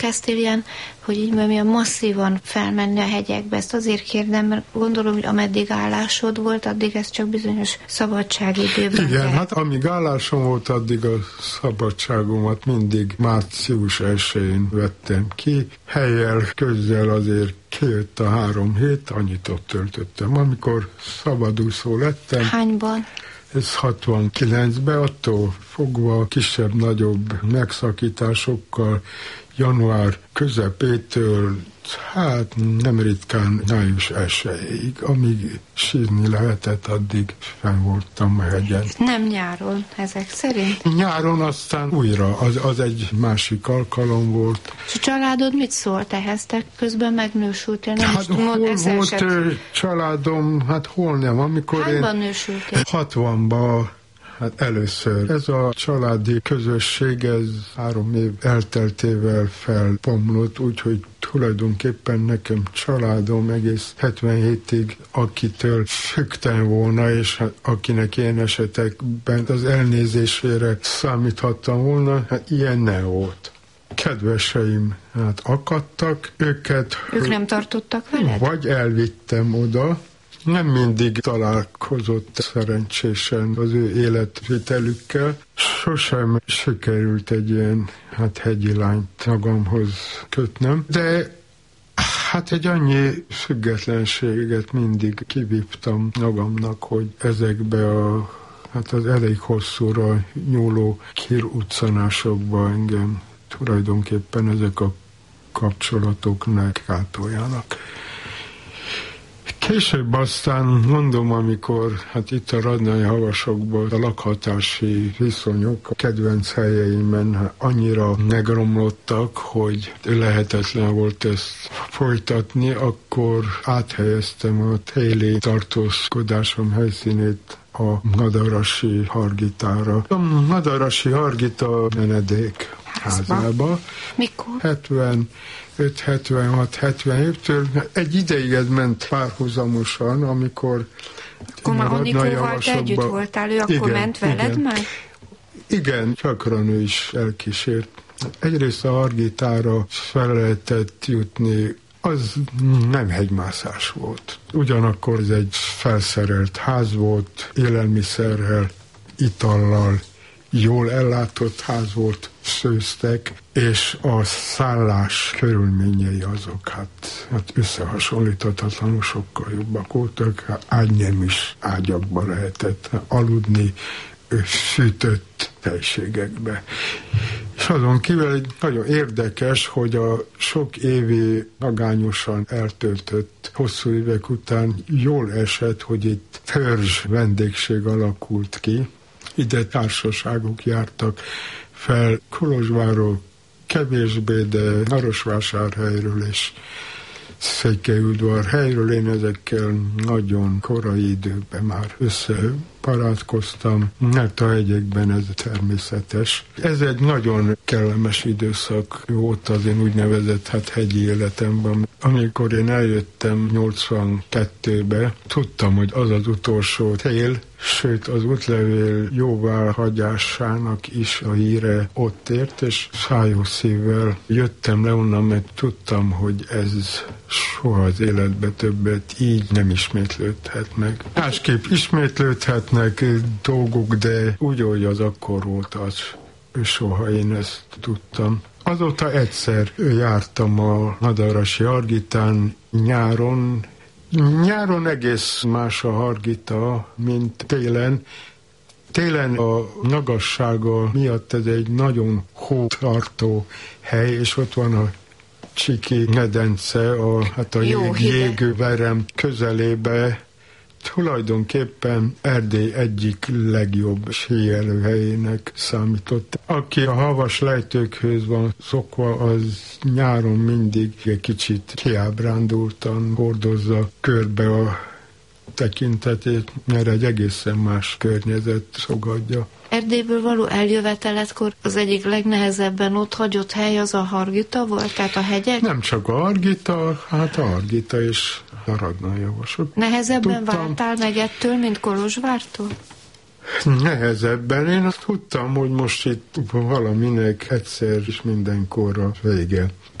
kezdtél ilyen, hogy így milyen masszívan felmenni a hegyekbe? Ezt azért kérdem, mert gondolom, hogy ameddig állásod volt, addig ez csak bizonyos szabadságidőben. Igen, hát amíg állásom volt, addig a szabadságomat mindig március 1-én vettem ki. Helyjel, közzel azért kijött a 3 hét, annyit ott töltöttem. Amikor szabadúszó lettem. Hányban? Ez 69-ben, attól fogva kisebb-nagyobb megszakításokkal január közepétől, hát nem ritkán május 1-ig, amíg sízni lehetett, addig fenn voltam a hegyen. Nem nyáron ezek szerint? Nyáron aztán újra, az egy másik alkalom volt. És a családod mit szólt ehhez? Te közben megnősültél? Nem hát hol volt családom, hát hol nem, amikor hányban nősültél? 60-ban. Hát először. Ez a családi közösség, ez 3 év elteltével felbomlott, úgyhogy tulajdonképpen nekem családom egész 77-ig, akitől függtem volna, és akinek ilyen esetekben az elnézésére számíthattam volna, hát ilyen nem volt. Kedveseim hát akadtak, ők nem tartottak veled? Vagy elvittem oda, nem mindig találkozott szerencsésen az ő életvitelükkel. Sosem sikerült egy ilyen hegyi lányt magamhoz kötnöm, de hát egy annyi függetlenséget mindig kivívtam magamnak, hogy ezekbe az elég hosszúra nyúló kirutcanásokba engem tulajdonképpen ezek a kapcsolatok ne gátoljanak. Később aztán mondom, amikor itt a Radnai-Havasokban a lakhatási viszonyok a kedvenc helyeimen annyira megromlottak, hogy lehetetlen volt ezt folytatni, akkor áthelyeztem a téli tartózkodásom helyszínét a Nadarasi Hargitára. A Nadarasi Hargita menedék házába. Mikor? 76-77-től egy ideig ez ment párhuzamosan, amikor akkor már Anikóval te együtt voltál, ő akkor igen, ment veled már? Igen, gyakran ő is elkísért. Egyrészt a Hargitára fel lehetett jutni, az nem hegymászás volt. Ugyanakkor ez egy felszerelt ház volt, élelmiszerrel, itallal, jól ellátott ház volt, főztek, és a szállás körülményei azok hát összehasonlíthatatlanul sokkal jobbak voltak. Ágynem is ágyakba lehetett aludni, fűtött helységekbe. És azon kívül egy nagyon érdekes, hogy a sok évi magányosan eltöltött hosszú évek után jól esett, hogy itt törzs vendégség alakult ki. Ide társaságok jártak fel Kolozsvárról kevésbé, de Marosvásárhelyről és Székelyudvarhelyről. Én ezekkel nagyon korai időben már összebarátkoztam, mert a hegyekben ez természetes. Ez egy nagyon kellemes időszak volt az én úgynevezett hegyi életemben. Amikor én eljöttem 82-be, tudtam, hogy az az utolsó tél, sőt az útlevél jóváhagyásának is a híre ott ért, és fájó szívvel jöttem le onnan, mert tudtam, hogy ez soha az életbe többet így nem ismétlődhet meg. Másképp ismétlődhetnek dolgok, de úgy, hogy az akkor volt, az soha én ezt tudtam. Azóta egyszer jártam a Nadarasi Hargitán nyáron. Nyáron egész más a Hargita, mint télen. Télen a magassága miatt ez egy nagyon hótartó hely, és ott van a Csiki medence, a jégverem közelébe. Tulajdonképpen Erdély egyik legjobb síelőhelyének számított. Aki a havas lejtőkhöz van szokva, az nyáron mindig egy kicsit kiábrándultan hordozza körbe a tekintetét, mert egy egészen más környezet fogadja. Erdélyből való eljöveteletkor az egyik legnehezebben ott hagyott hely az a Hargita volt, tehát a hegyek? Nem csak a Hargita, hát a Hargita és a Radnai-Havasok. Nehezebben vártál meg ettől, mint Kolozsvártól? nehezebben. Én azt tudtam, hogy most itt valaminek egyszer is mindenkorra vége.